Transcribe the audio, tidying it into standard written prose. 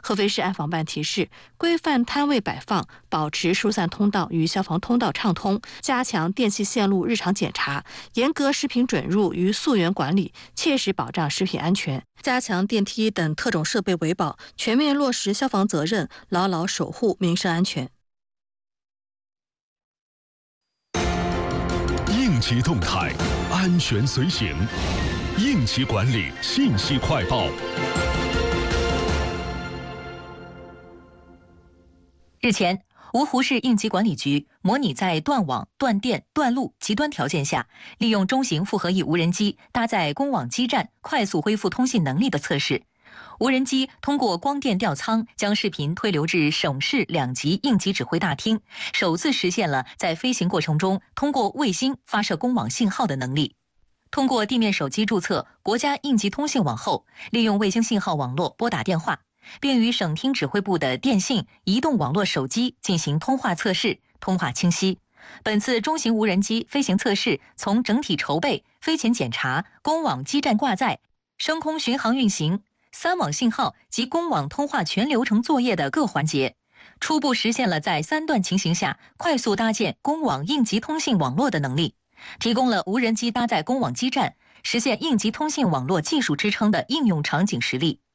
合肥市安防办提示，规范摊位摆放，保持疏散通道与消防通道畅通，加强电气线路日常检查，严格食品准入与溯源管理，切实保障食品安全，加强电梯等特种设备维保，全面落实消防责任，牢牢守护民生安全。 应急动态，安全随行，应急管理信息快报。 日前，芜湖市应急管理局模拟在断网、断电、断路极端条件下，利用中型复合翼无人机搭载公网基站快速恢复通信能力的测试。无人机通过光电吊舱将视频推流至省市2级应急指挥大厅，首次实现了在飞行过程中通过卫星发射公网信号的能力。通过地面手机注册国家应急通信网后，利用卫星信号网络拨打电话，并与省厅指挥部的电信、移动网络手机进行通话测试，通话清晰。本次中型无人机飞行测试从整体筹备、飞前检查、公网基站挂载、升空巡航运行、3网信号及公网通话全流程作业的各环节，初步实现了在3段情形下快速搭建公网应急通信网络的能力，提供了无人机搭载公网基站实现应急通信网络技术支撑的应用场景实例。